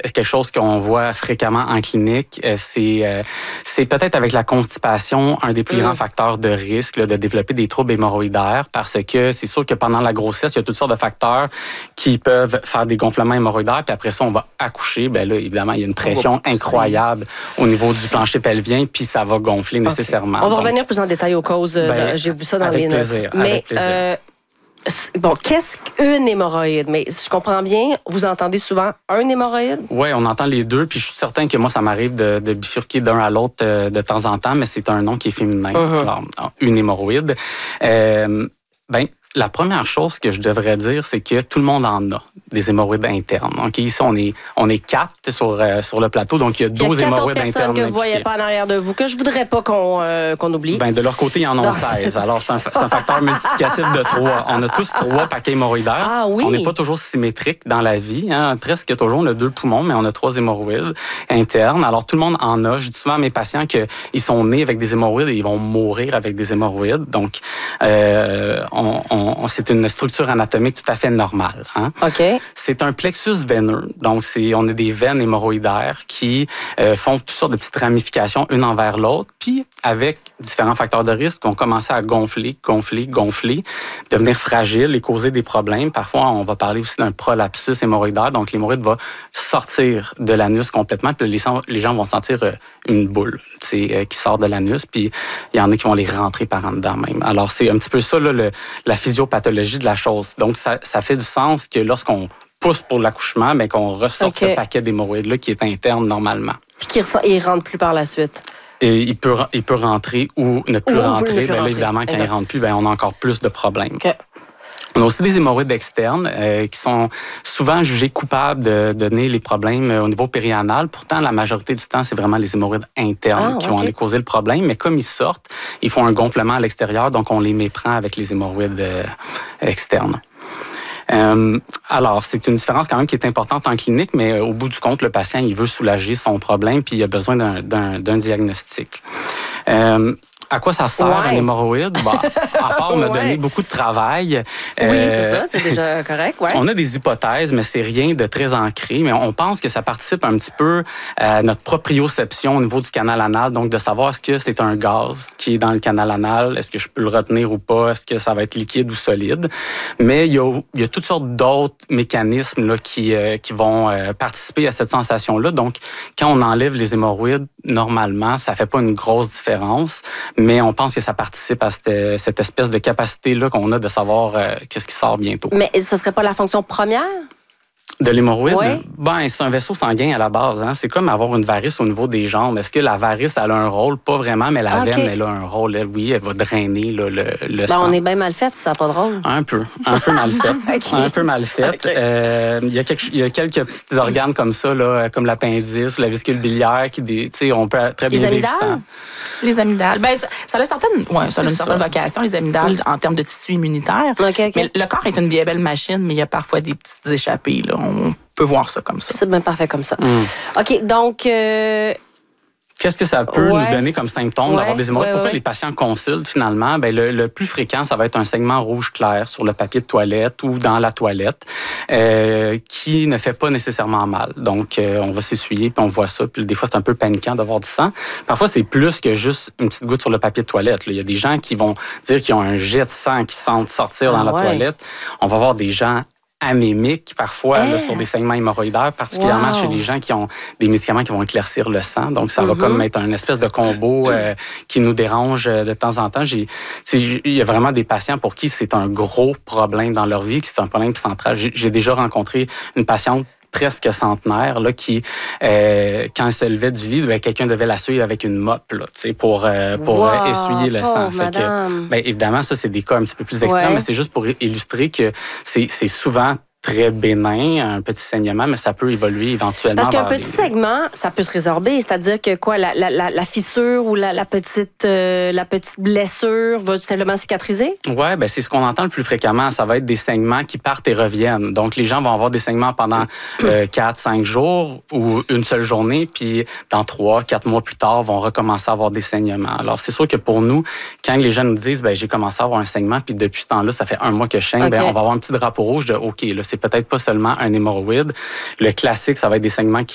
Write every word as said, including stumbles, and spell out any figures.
quelque chose qu'on voit fréquemment en clinique. Euh, c'est, euh, c'est peut-être avec la constipation un des plus mmh. grands facteurs de risque là, de développer des troubles hémorroïdaires parce que c'est sûr que pendant la grossesse, il y a toutes sortes de facteurs qui peuvent faire des gonflements hémorroïdaires. Puis après ça, on va accoucher. Bien là, évidemment, il y a une pression incroyable au niveau du plancher pelvien, puis ça va gonfler okay. nécessairement. On va Donc, revenir plus en détail aux causes. Ben, j'ai vu ça dans les plaisir, notes. Mais euh, bon, qu'est-ce qu'une hémorroïde? Mais si je comprends bien, vous entendez souvent un hémorroïde? Oui, on entend les deux. Puis je suis certain que moi, ça m'arrive de, de bifurquer d'un à l'autre euh, de temps en temps, mais c'est un nom qui est féminin. Mm-hmm. Alors, une hémorroïde. Euh, ben, la première chose que je devrais dire, c'est que tout le monde en a des hémorroïdes internes. Donc ici, on est, on est quatre sur, euh, sur le plateau, donc il y a douze hémorroïdes internes. Il y a quatre autres personnes que vous ne voyez pas en arrière de vous, que je ne voudrais pas qu'on, euh, qu'on oublie. Ben, de leur côté, ils en ont non, seize. Alors, c'est un, c'est un facteur multiplicatif de trois. On a tous trois paquets hémorroïdaires. Ah, oui. On n'est pas toujours symétrique dans la vie. Hein. Presque toujours, on a deux poumons, mais on a trois hémorroïdes internes. Alors, tout le monde en a. Je dis souvent à mes patients qu'ils sont nés avec des hémorroïdes et ils vont mourir avec des hémorroïdes. Donc, euh, on, on, c'est une structure anatomique tout à fait normale. Hein? OK. C'est un plexus veineux. Donc, c'est, on a des veines hémorroïdaires qui euh, font toutes sortes de petites ramifications une envers l'autre. Puis, avec différents facteurs de risque, on commence à gonfler, gonfler, gonfler, devenir fragile et causer des problèmes. Parfois, on va parler aussi d'un prolapsus hémorroïdaire. Donc, l'hémorroïde va sortir de l'anus complètement. Puis, les, les gens vont sentir euh, une boule euh, qui sort de l'anus. Puis, il y en a qui vont les rentrer par en dedans même. Alors, c'est un petit peu ça, là, le, la physiopathologie de la chose. Donc, ça, ça fait du sens que lorsqu'on pousse pour l'accouchement, mais qu'on ressorte okay. ce paquet d'hémorroïdes-là qui est interne normalement. Puis qui ne rentre plus par la suite. Et il peut, il peut rentrer ou ne plus ou rentrer. Ne plus ben, là, évidemment, quand exact. il ne rentre plus, ben, on a encore plus de problèmes. Okay. On a aussi des hémorroïdes externes euh, qui sont souvent jugés coupables de donner les problèmes au niveau périanal. Pourtant, la majorité du temps, c'est vraiment les hémorroïdes internes ah, qui okay. vont aller causer le problème. Mais comme ils sortent, ils font un gonflement à l'extérieur, donc on les méprend avec les hémorroïdes euh, externes. Euh, alors, c'est une différence quand même qui est importante en clinique, mais au bout du compte, le patient, il veut soulager son problème puis il a besoin d'un, d'un, d'un diagnostic. Euh, À quoi ça sert, ouais. un hémorroïde? Bon, à part me ouais. donner beaucoup de travail. Oui, euh, c'est ça, c'est déjà correct. Ouais. On a des hypothèses, mais c'est rien de très ancré. Mais on pense que ça participe un petit peu à notre proprioception au niveau du canal anal. Donc, de savoir est-ce que c'est un gaz qui est dans le canal anal, est-ce que je peux le retenir ou pas, est-ce que ça va être liquide ou solide. Mais il y a, il y a toutes sortes d'autres mécanismes là, qui, euh, qui vont euh, participer à cette sensation-là. Donc, quand on enlève les hémorroïdes, normalement, ça fait pas une grosse différence. Mais on pense que ça participe à cette, cette espèce de capacité-là qu'on a de savoir euh, qu'est-ce qui sort bientôt. Mais ce ne serait pas la fonction première? De l'hémorroïde? Oui. Ben, c'est un vaisseau sanguin à la base. Hein? C'est comme avoir une varice au niveau des jambes. Est-ce que la varice, elle a un rôle? Pas vraiment, mais la ah, okay. veine, elle a un rôle. Elle, oui, elle va drainer là, le, le ben, sang. On est bien mal fait, ça n'a pas de rôle. Un peu. Un peu mal fait. okay. Un peu mal fait. Okay. Euh, il, y a quelques, il y a quelques petits organes comme ça, là, comme l'appendice ou la vésicule biliaire, qui, tu sais, on peut très bien vivre sans. Les amygdales. Ben, ça, ça a certaine, ouais, ça a une certaine vocation, les amygdales, oui. en termes de tissu immunitaire. Okay, okay. Mais le corps est une bien belle machine, mais il y a parfois des petites échappées. Là. On peut voir ça comme ça. C'est bien parfait comme ça. Mm. OK, donc... Euh... Qu'est-ce que ça peut ouais. nous donner comme symptôme ouais. d'avoir des hémorroïdes? Ouais, Pourquoi ouais. les patients consultent finalement? Ben, le, le plus fréquent, ça va être un segment rouge clair sur le papier de toilette ou dans la toilette euh, qui ne fait pas nécessairement mal. Donc, euh, on va s'essuyer puis on voit ça. Puis des fois, c'est un peu paniquant d'avoir du sang. Parfois, c'est plus que juste une petite goutte sur le papier de toilette. Là. Il y a des gens qui vont dire qu'ils ont un jet de sang qui sentent sortir ah, dans la ouais. toilette. On va voir des gens anémiques parfois hey. là, sur des segments hémorroïdaires, particulièrement wow. chez les gens qui ont des médicaments qui vont éclaircir le sang. Donc, ça mm-hmm. va comme être un espèce de combo euh, qui nous dérange de temps en temps. J'ai, il y a vraiment des patients pour qui c'est un gros problème dans leur vie, qui c'est un problème central. J'ai, j'ai déjà rencontré une patiente presque centenaire, là, qui, euh, quand elle se levait du lit, ben, quelqu'un devait la suivre avec une mop, là, pour, euh, pour wow, euh, essuyer le sang. Oh, fait que, ben, évidemment, ça, c'est des cas un petit peu plus extrêmes, ouais. mais c'est juste pour illustrer que c'est, c'est souvent très bénin, un petit saignement, mais ça peut évoluer éventuellement. Parce qu'un petit des... segment, ça peut se résorber, c'est-à-dire que quoi, la, la, la, la fissure ou la, la, petite, euh, la petite blessure va tout simplement cicatriser? Oui, ben c'est ce qu'on entend le plus fréquemment. Ça va être des saignements qui partent et reviennent. Donc, les gens vont avoir des saignements pendant euh, quatre, cinq jours ou une seule journée, puis dans trois, quatre mois plus tard, vont recommencer à avoir des saignements. Alors, c'est sûr que pour nous, quand les gens nous disent, ben j'ai commencé à avoir un saignement, puis depuis ce temps-là, ça fait un mois que je saigne, okay. ben on va avoir un petit drapeau rouge de, OK, là, c'est peut-être pas seulement un hémorroïde. Le classique, ça va être des saignements qui